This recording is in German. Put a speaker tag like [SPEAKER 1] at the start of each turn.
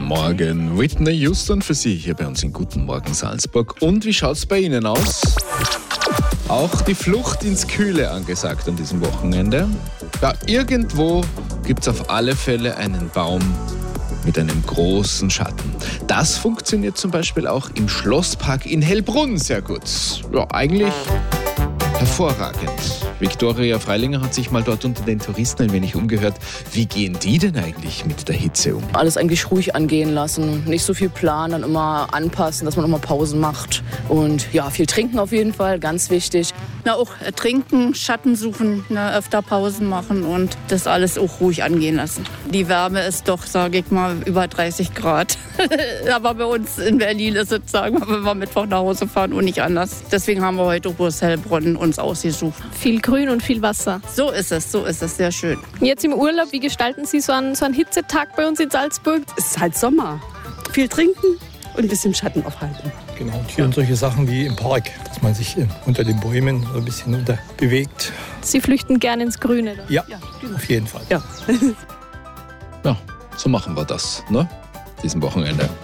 [SPEAKER 1] Morgen. Whitney Houston für Sie hier bei uns in Guten Morgen Salzburg. Und wie schaut es bei Ihnen aus? Auch die Flucht ins Kühle angesagt an diesem Wochenende. Ja, irgendwo gibt es auf alle Fälle einen Baum mit einem großen Schatten. Das funktioniert zum Beispiel auch im Schlosspark in Hellbrunn sehr gut. Ja, eigentlich hervorragend. Viktoria Freilinger hat sich mal dort unter den Touristen ein wenig umgehört. Wie gehen die denn eigentlich mit der Hitze um?
[SPEAKER 2] Alles eigentlich ruhig angehen lassen, nicht so viel planen, immer anpassen, dass man auch mal Pausen macht. Und ja, viel trinken auf jeden Fall, ganz wichtig.
[SPEAKER 3] Auch trinken, Schatten suchen, öfter Pausen machen und das alles auch ruhig angehen lassen. Die Wärme ist doch, sage ich mal, über 30 Grad. Aber bei uns in Berlin ist es, sagen wir, wenn wir Mittwoch nach Hause fahren und nicht anders. Deswegen haben wir heute Bus Hellbrunn uns ausgesucht.
[SPEAKER 4] Viel Grün und viel Wasser.
[SPEAKER 3] So ist es, sehr schön.
[SPEAKER 4] Jetzt im Urlaub, wie gestalten Sie so einen Hitzetag bei uns in Salzburg?
[SPEAKER 5] Es ist halt Sommer. Viel trinken und ein bisschen Schatten aufhalten.
[SPEAKER 6] Genau, und hier und solche Sachen wie im Park, dass man sich unter den Bäumen so ein bisschen bewegt.
[SPEAKER 4] Sie flüchten gerne ins Grüne?
[SPEAKER 6] Ja, auf jeden Fall.
[SPEAKER 5] Ja.
[SPEAKER 1] Ja, so machen wir das, ne? Diesem Wochenende.